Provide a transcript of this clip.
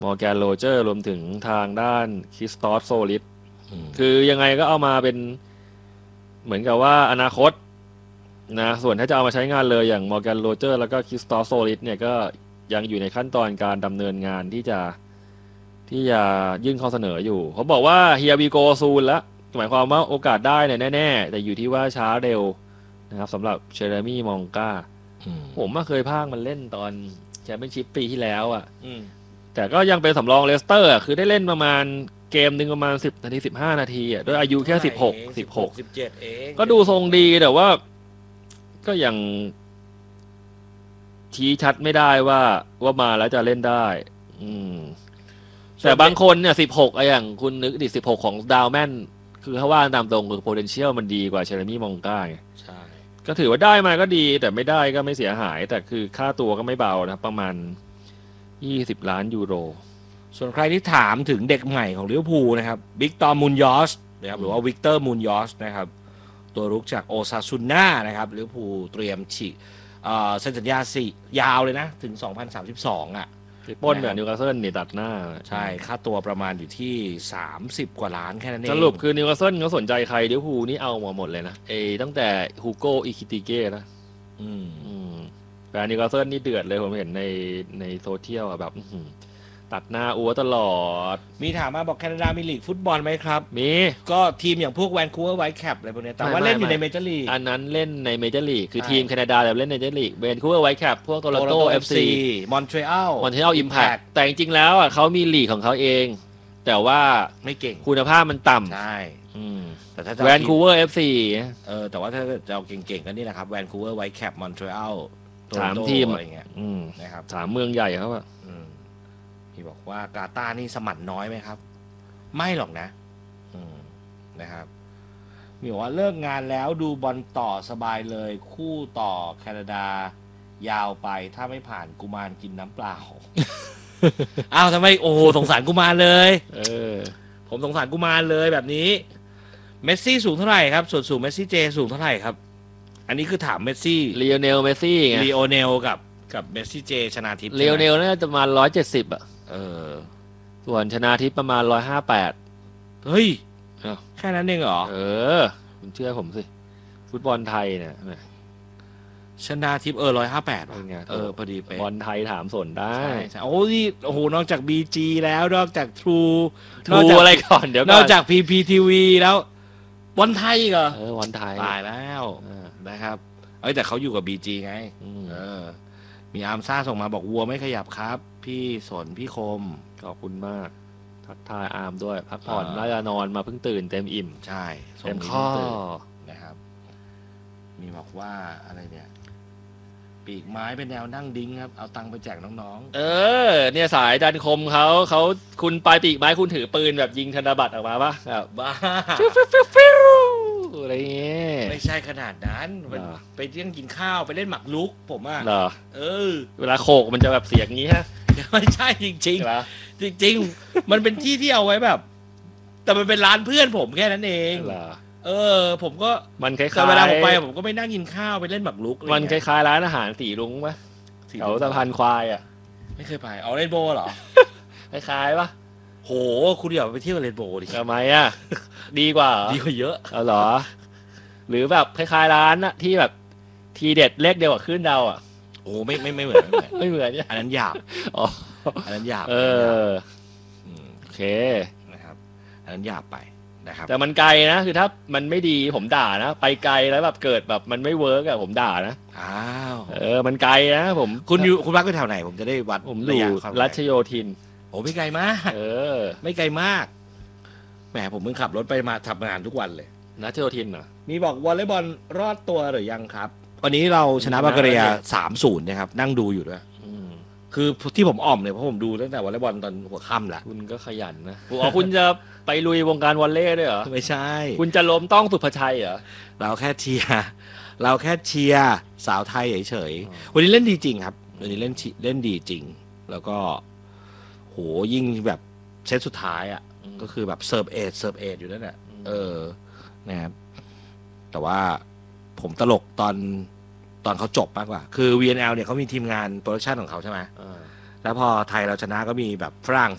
มอร์แกนโรเจอร์รวมถึงทางด้านคริสตอฟโซลิสคือยังไงก็เอามาเป็นเหมือนกับว่าอนาคตนะส่วนถ้าจะเอามาใช้งานเลยอย่างมอร์แกนโรเจอร์แล้วก็คริสตอฟโซลิสเนี่ยก็ยังอยู่ในขั้นตอนการดำเนินงานที่จะยื่นข้อเสนออยู่เขาบอกว่า here we go soon แล้วหมายความว่าโอกาสได้เนี่ยแน่ๆแต่อยู่ที่ว่าช้าเร็วนะครับสำหรับเชเรมี่มองกาผมมาเคยพากมันเล่นตอนแชมเปี้ยนชิพปีที่แล้วอ่ะแต่ก็ยังเป็นสำรองเลสเตอร์คือได้เล่นประมาณเกมหนึ่งประมาณ10 นาที15 นาทีอ่ะด้วยอายุแค่16 17 เองก็ดูทรงดีแต่ว่าก็ยังชี้ชัดไม่ได้ว่ามาแล้วจะเล่นได้แต่บางคนเนี่ย16อย่างคุณนึกดิ16ของดาวแมนคือถ้าว่าตามตรงคือ potential มันดีกว่าเชเรมี่มองกาไงใช่ก็ถือว่าได้มาก็ดีแต่ไม่ได้ก็ไม่เสียหายแต่คือค่าตัวก็ไม่เบานะประมาณ20 ล้านยูโรส่วนใครที่ถามถึงเด็กใหม่ของลิเวอร์พูลนะครับวิกตอร์มูนยอสนะครับหรือว่าวิกเตอร์มูนยอสนะครับตัวรุกจากโอซาซุน่านะครับลิเวอร์พูลเตรียมฉีกเซ็นสัญญายาวเลยนะถึง2032อ่ะปล้นแบบนิวคาสเซิลนี่ตัดหน้าใช่ค่าตัวประมาณอยู่ที่30 กว่าล้านแค่นั้นเองสรุปคือนิวคาสเซิลเขาสนใจใครลิเวอร์พูลนี่เอามาหมดเลยนะตั้งแต่ฮูโก้อิคิติเก้นะแต่นิวคาสเซิลนี่เดือดเลยผมเห็นในโซเชียลแบบตัดหน้าอัวตลอดมีถามมาบอกแคนาดามีลีกฟุตบอลไหมครับมีก็ทีมอย่างพวกแวนคูเวอร์ไวท์แคปอะไรพวกนี้แต่ว่าเล่นอยู่ในเมเจอร์ลีกอันนั้นเล่นในเมเจอร์ลีกคือทีมแคนาดาแต่เล่นในเมเจอร์ลีกแวนคูเวอร์ไวท์แคปพวกโตโรโตเอฟซีมอนทรีออลอิมแพคแต่จริงๆแล้วเขามีลีกของเขาเองแต่ว่าไม่เก่งคุณภาพมันต่ำใช่แต่ถ้าแวนคูเวอร์เอฟซีแต่ว่าถ้าจะเอาเก่งๆก็นี่แหละครับแวนคูเวอร์ไวท์แคปมอนทรีอล 3 ทีมอะไรเงี้ยนะครับ3 เมืองใหญ่เขาอะพี่บอกว่ากาตาร์นี่สมัครน้อยไหมครับไม่หรอกนะนะครับมีบอกว่าเลิกงานแล้วดูบอลต่อสบายเลยคู่ต่อแคนาดายาวไปถ้าไม่ผ่านกุมารกินน้ำเปล่า อ้าวทำไมโอ้สงสารกุมารเลยผมสงสารกุมารเลยแบบนี้เมสซี่สูงเท่าไหร่ครับส่วนสูงเมสซี่เจสูงเท่าไหร่ครับอันนี้คือถามเมสซี่ลีโอเนลเมสซี่ไงลีโอเนลกับเมสซี่เจชนาทิพย์ลีโอเนลน่าจะประมาณ170อ่ะส่วนชนาทิพย์ประมาณ158 เฮ้ยแค่นั้นเองเหรอคุณเชื่อผมสิฟุตบอลไทยเนี่ยชนาทิพย์158พอดีไปบอลไทยถามสนได้โอ้นี่โอ้โหนอกจาก BG แล้วนอกจาก True อะไรก่อนเดี๋ยวนอกจาก PPTV แล้วบอลไทยเหรอบอลไทยตายแล้วนะครับแต่เขาอยู่กับ BG ไงมีอาร์มซ่าส่งมาบอกวัวไม่ขยับครับพี่สนพี่คมขอบคุณมากทักทายอาร์มด้วยพักผ่อนน่าจะนอนมาเพิ่งตื่นเต็มอิ่มใช่เต็มข้อนะครับมีบอกว่าอะไรเนี่ยปีกไม้เป็นแนวนั่งดิ้งครับเอาตังค์ไปแจกน้องๆเนี่ยสายดันคมเขาคุณปลายปีกไม้คุณถือปืนแบบยิงธนบัตรออกมาปะแบบบ้าอะไรเงี้ยไม่ใช่ขนาดนั้นไปเที่ยงกินข้าวไปเล่นหมากรุกผมอ่ะเหรอเวลาโขกมันจะแบบเสียงงี้ฮะไม่ใช่จริงๆจริงๆมันเป็นที่ที่เอาไว้แบบแต่มันเป็นร้านเพื่อนผมแค่นั้นเองผมก็มันคล้ายๆเวลาผมไปผมก็ไม่นั่งกินข้าวไปเล่นหมากรุกมันคล้ายๆร้านอาหารสีรุ้งปะแถวสะพานควายอ่ะไม่เคยไปเอาเรนโบว์เหรอคล้ายๆปะโหคุณอย่าไปเที่ยวเรนโบว์ดิทำไมอ่ะดีกว่าเยอะเหรอหรือแบบคล้ายๆร้านนะที่แบบทีเด็ดเลขเดียวกับขึ้นดาวอ่ะโอ้ไม่เหมือนไม่เหมือนเนี่ยอันนั้นหยาบอันนั้นหยาบโอเคนะครับอันนั้นหยาบไปนะครับแต่มันไกลนะคือถ้ามันไม่ดีผมด่านะไปไกลแล้วแบบเกิดแบบมันไม่เวิร์กอะผมด่านะมันไกลนะผมคุณรักไปแถวไหนผมจะได้วัดผมอยู่รัชโยธินโอ้ไม่ไกลมากไม่ไกลมากแหมผมเพิ่งขับรถไปมาทำงานทุกวันเลยรัชโยธินเหรอมีบอกวอลเลย์บอลรอดตัวหรือยังครับวันนี้เราชนะบัลแกเรีย 3-0 นะครับนั่งดูอยู่ด้วยคือที่ผมอ่อมเนี่ยเพราะผมดูตั้งแต่วอลเลย์บอลตอนหัวค่ำแหละคุณก็ขยันนะคุณจะไปลุยวงการวอลเลย์ด้วยเหรอไม่ใช่คุณจะล้มต้องสุภชัยเหรอเราแค่เชียร์สาวไทยเฉยๆวันนี้เล่นดีจริงครับวันนี้เล่นดีจริงแล้วก็โหยิ่งแบบเซตสุดท้ายอ่ะก็คือแบบเซิร์ฟเอทอยู่นั่นแหละนะครับแต่ว่าผมตลกตอนเขาจบมากกว่าคือ VNL เนี่ยเขามีทีมงานโปรดักชันของเขาใช่ไหมแล้วพอไทยเราชนะก็มีแบบฝรั่ง